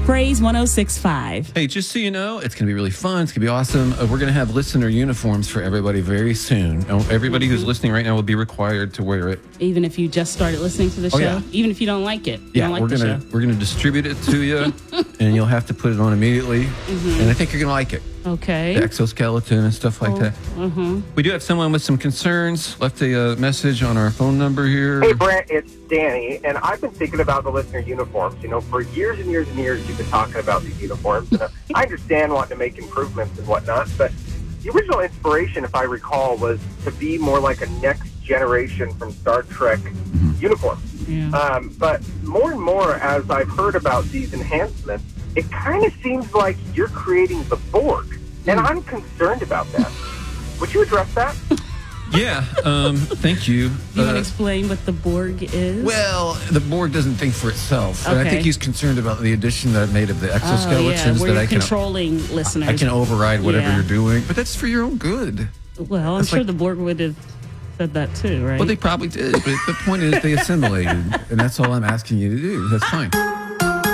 Praise 106.5. Hey, just so you know, it's going to be really fun. It's going to be awesome. We're going to have listener uniforms for everybody very soon. Everybody who's listening right now will be required to wear it. Even if you just started listening to the show? Yeah. Even if you don't like it? Yeah, we're gonna distribute it to you, and you'll have to put it on immediately. And I think you're going to like it. Okay. The exoskeleton and stuff like that. We do have someone with some concerns. Left a message on our phone number here. Hey, Brent, it's Danny, and I've been thinking about the listener uniforms. You know, for years and years and years, you've been talking about these uniforms. And I understand wanting to make improvements and whatnot, but the original inspiration, if I recall, was to be more like a next generation from Star Trek uniform. Yeah. But more and more, as I've heard about these enhancements, it kind of seems like you're creating the Borg, and I'm concerned about that. Would you address that? Yeah, thank you. Do you want to explain what the Borg is? Well, the Borg doesn't think for itself. And I Okay. think he's concerned about the addition that I made of the exoskeletons where that you're I can controlling listeners. I can override whatever Yeah. you're doing. But that's for your own good. Well, I'm That's sure like- the Borg would have said that too, right? Well, they probably did. But the point is they assimilated. And that's all I'm asking you to do. That's fine.